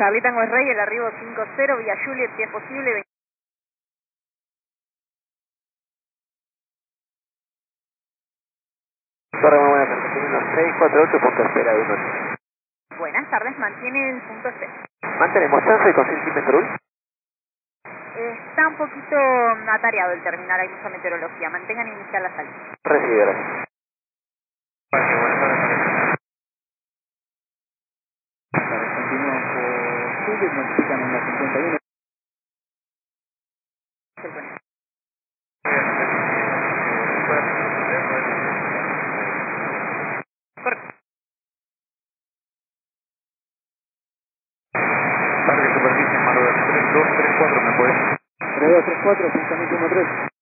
Charlie Tango es Rey, el arribo 50, vía Juliet, si es posible. Torre, muy buenas tardes, tiene unos 648, punto espera de 1. Buenas tardes, mantiene el punto C. Mantenemos chance de conseguir Metrol. Está un poquito atareado el terminal, hay mucha meteorología. Mantengan inicial la salida. Recibe, gracias. Continuamos por Juliet, notifican en la 51. Correcto. Target superficie, Maro 3234, ¿me puedes? 3234, 5013.